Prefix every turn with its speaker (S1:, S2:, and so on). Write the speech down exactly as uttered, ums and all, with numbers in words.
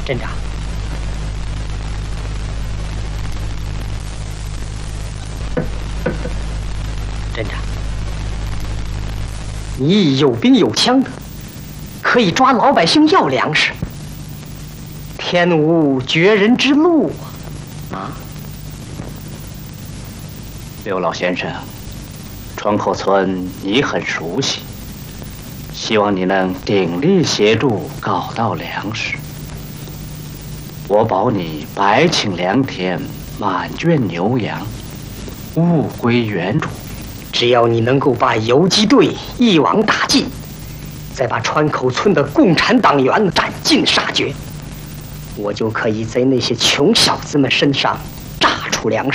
S1: 镇长，镇长，你有兵有枪的，可以抓老百姓要粮食。天无绝人之路啊！啊，
S2: 刘老先生，川口村你很熟悉，希望你能鼎力协助搞到粮食。我保你百顷良田，满圈牛羊，物归原主。
S1: 只要你能够把游击队一网打尽，再把川口村的共产党员斩尽杀绝，我就可以在那些穷小子们身上榨出粮食。